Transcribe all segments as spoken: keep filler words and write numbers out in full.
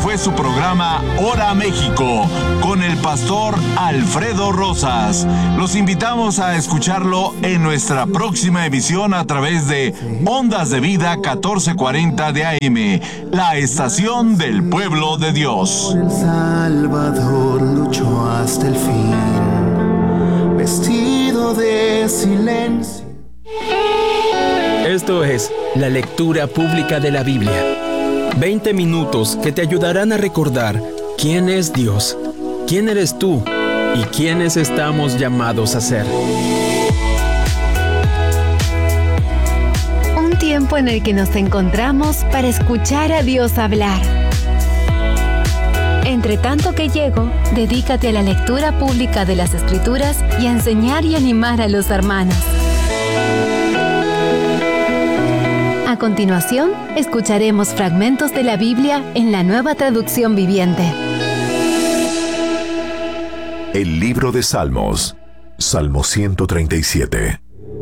fue su programa Hora México con el pastor Alfredo Rosas. Los invitamos a escucharlo en nuestra próxima emisión a través de Ondas de Vida catorce cuarenta de A M, la estación del pueblo de Dios. El Salvador luchó hasta el fin, vestido de silencio. Esto es la lectura pública de la Biblia. veinte minutos que te ayudarán a recordar quién es Dios, quién eres tú y quiénes estamos llamados a ser. Un tiempo en el que nos encontramos para escuchar a Dios hablar. Entre tanto que llego, dedícate a la lectura pública de las Escrituras y a enseñar y animar a los hermanos. A continuación, escucharemos fragmentos de la Biblia en la Nueva Traducción Viviente. El libro de Salmos, Salmo ciento treinta y siete.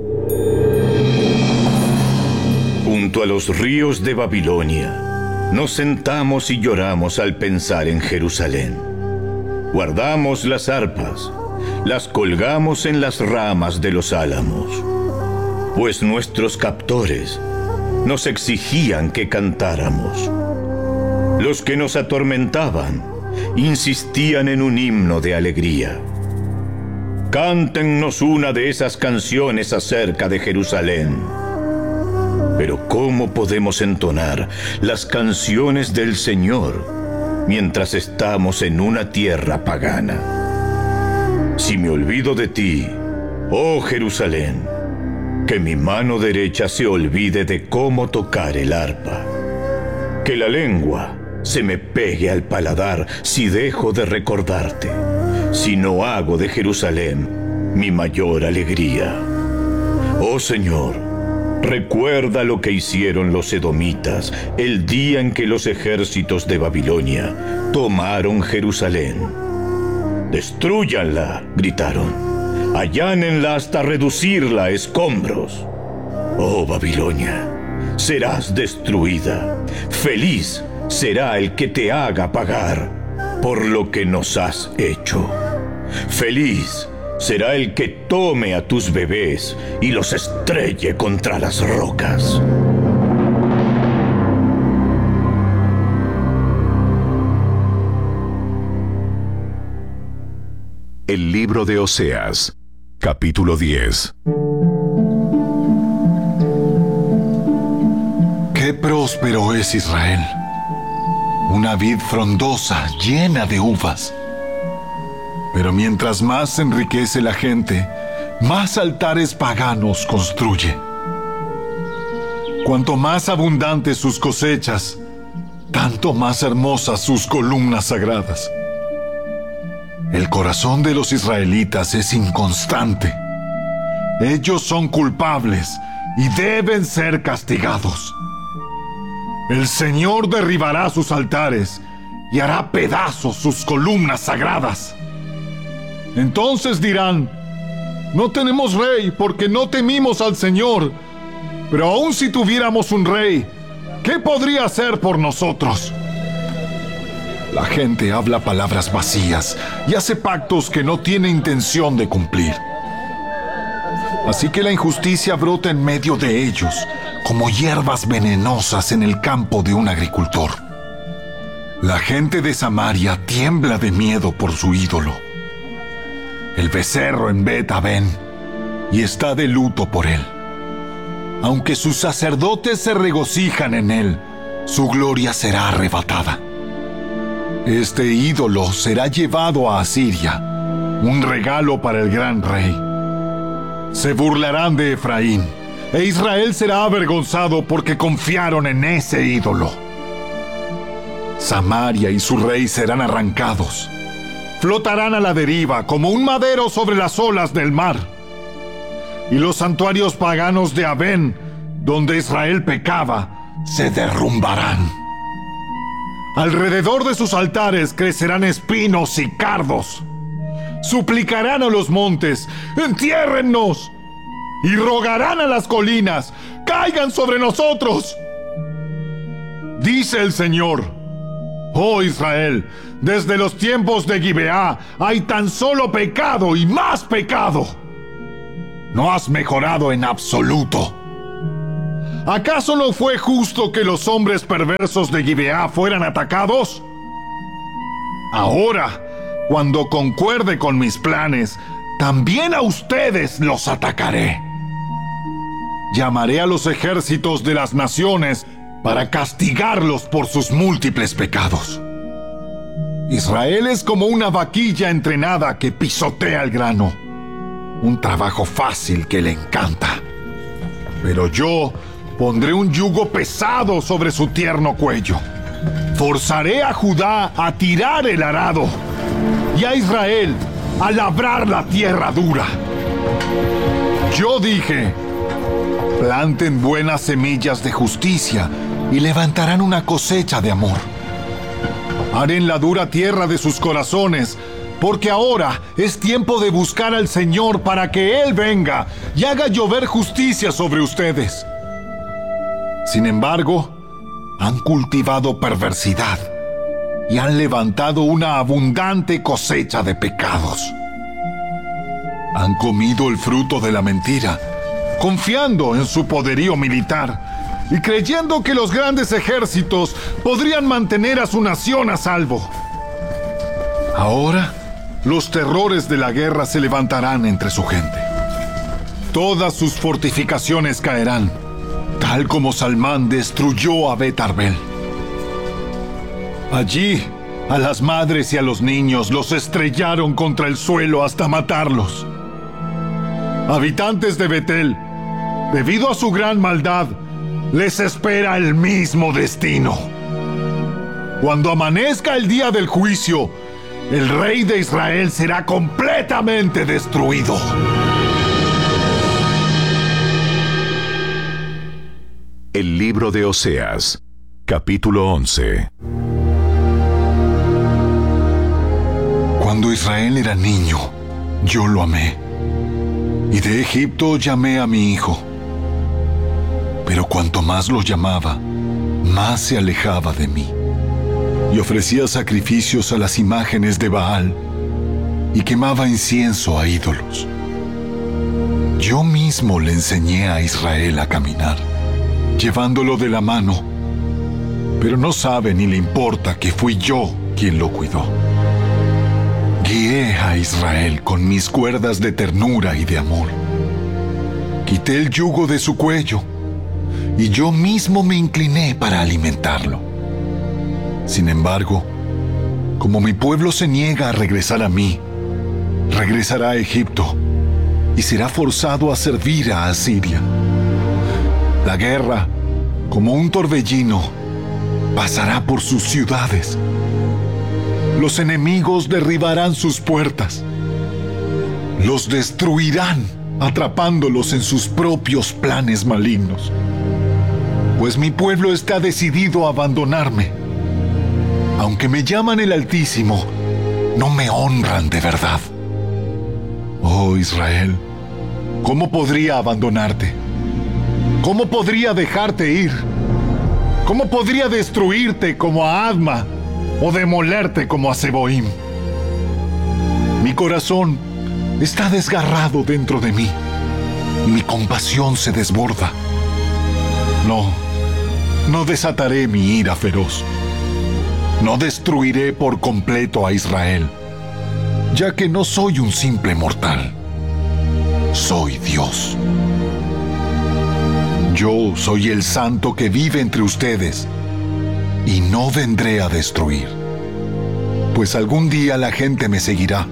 Junto a los ríos de Babilonia, nos sentamos y lloramos al pensar en Jerusalén. Guardamos las arpas, las colgamos en las ramas de los álamos, pues nuestros captores nos exigían que cantáramos. Los que nos atormentaban insistían en un himno de alegría. Cántennos una de esas canciones acerca de Jerusalén. Pero ¿cómo podemos entonar las canciones del Señor mientras estamos en una tierra pagana? Si me olvido de ti, oh Jerusalén, que mi mano derecha se olvide de cómo tocar el arpa. Que la lengua se me pegue al paladar si dejo de recordarte, si no hago de Jerusalén mi mayor alegría. Oh Señor, recuerda lo que hicieron los edomitas el día en que los ejércitos de Babilonia tomaron Jerusalén. ¡Destrúyanla!, gritaron. Allánenla hasta reducirla a escombros. Oh Babilonia, serás destruida. Feliz será el que te haga pagar por lo que nos has hecho. Feliz será el que tome a tus bebés y los estrelle contra las rocas. El libro de Oseas, capítulo diez. Qué próspero es Israel, una vid frondosa, llena de uvas. Pero mientras más se enriquece la gente, más altares paganos construye. Cuanto más abundantes sus cosechas, tanto más hermosas sus columnas sagradas. El corazón de los israelitas es inconstante. Ellos son culpables y deben ser castigados. El Señor derribará sus altares y hará pedazos sus columnas sagradas. Entonces dirán: no tenemos rey porque no temimos al Señor. Pero aun si tuviéramos un rey, ¿qué podría hacer por nosotros? La gente habla palabras vacías y hace pactos que no tiene intención de cumplir. Así que la injusticia brota en medio de ellos, como hierbas venenosas en el campo de un agricultor. La gente de Samaria tiembla de miedo por su ídolo, el becerro en Bet-Aven, y está de luto por él. Aunque sus sacerdotes se regocijan en él, su gloria será arrebatada. Este ídolo será llevado a Asiria, un regalo para el gran rey. Se burlarán de Efraín, e Israel será avergonzado porque confiaron en ese ídolo. Samaria y su rey serán arrancados. Flotarán a la deriva como un madero sobre las olas del mar. Y los santuarios paganos de Avén, donde Israel pecaba, se derrumbarán. Alrededor de sus altares crecerán espinos y cardos. Suplicarán a los montes: entiérrennos. Y rogarán a las colinas: caigan sobre nosotros. Dice el Señor: Oh Israel, desde los tiempos de Gibeá hay tan solo pecado y más pecado. No has mejorado en absoluto. ¿Acaso no fue justo que los hombres perversos de Gibeá fueran atacados? Ahora, cuando concuerde con mis planes, también a ustedes los atacaré. Llamaré a los ejércitos de las naciones para castigarlos por sus múltiples pecados. Israel es como una vaquilla entrenada que pisotea el grano. Un trabajo fácil que le encanta. Pero yo pondré un yugo pesado sobre su tierno cuello. Forzaré a Judá a tirar el arado y a Israel a labrar la tierra dura. Yo dije: planten buenas semillas de justicia y levantarán una cosecha de amor. Haré en la dura tierra de sus corazones, porque ahora es tiempo de buscar al Señor para que Él venga y haga llover justicia sobre ustedes. Sin embargo, han cultivado perversidad y han levantado una abundante cosecha de pecados. Han comido el fruto de la mentira, confiando en su poderío militar y creyendo que los grandes ejércitos podrían mantener a su nación a salvo. Ahora, los terrores de la guerra se levantarán entre su gente. Todas sus fortificaciones caerán, tal como Salmán destruyó a Bet Arbel. Allí, a las madres y a los niños los estrellaron contra el suelo hasta matarlos. Habitantes de Betel, debido a su gran maldad, les espera el mismo destino. Cuando amanezca el día del juicio, el rey de Israel será completamente destruido. El libro de Oseas, capítulo once. Cuando Israel era niño, yo lo amé, y de Egipto llamé a mi hijo. Pero cuanto más lo llamaba, más se alejaba de mí, y ofrecía sacrificios a las imágenes de Baal, y quemaba incienso a ídolos. Yo mismo le enseñé a Israel a caminar, llevándolo de la mano, pero no sabe ni le importa que fui yo quien lo cuidó. Guié a Israel con mis cuerdas de ternura y de amor. Quité el yugo de su cuello, y yo mismo me incliné para alimentarlo. Sin embargo, como mi pueblo se niega a regresar a mí, regresará a Egipto y será forzado a servir a Asiria. La guerra, como un torbellino, pasará por sus ciudades. Los enemigos derribarán sus puertas. Los destruirán, atrapándolos en sus propios planes malignos. Pues mi pueblo está decidido a abandonarme. Aunque me llaman el Altísimo, no me honran de verdad. Oh Israel, ¿cómo podría abandonarte? ¿Cómo podría dejarte ir? ¿Cómo podría destruirte como a Adma o demolerte como a Zeboim? Mi corazón está desgarrado dentro de mí y mi compasión se desborda. No, no desataré mi ira feroz. No destruiré por completo a Israel, ya que no soy un simple mortal. Soy Dios. Yo soy el santo que vive entre ustedes, y no vendré a destruir, pues algún día la gente me seguirá.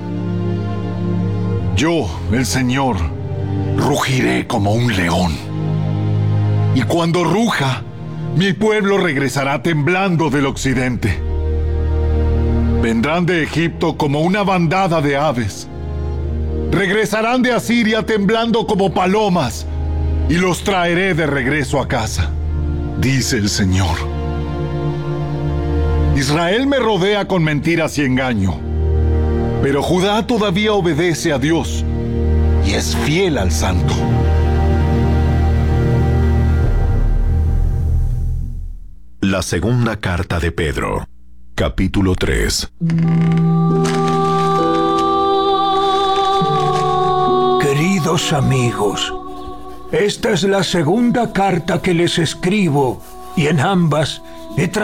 Yo, el Señor, rugiré como un león. Y cuando ruja, mi pueblo regresará temblando del occidente. Vendrán de Egipto como una bandada de aves. Regresarán de Asiria temblando como palomas, y los traeré de regreso a casa, dice el Señor. Israel me rodea con mentiras y engaño, pero Judá todavía obedece a Dios y es fiel al Santo. La segunda carta de Pedro, capítulo tres. Queridos amigos, esta es la segunda carta que les escribo, y en ambas he tratado